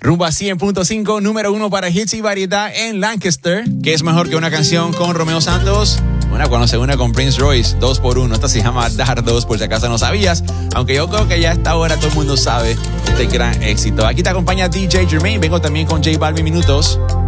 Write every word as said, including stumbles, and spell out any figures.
Rumba cien punto cinco, número uno para hits y variedad en Lancaster. ¿Qué es mejor que una canción con Romeo Santos? Una cuando se une con Prince Royce, dos por uno. Esta se llama Dar Dos, por si acaso no sabías. Aunque yo creo que ya a esta hora todo el mundo sabe este gran éxito. Aquí te acompaña D J Jermaine. Vengo también con J Balvin Minutos.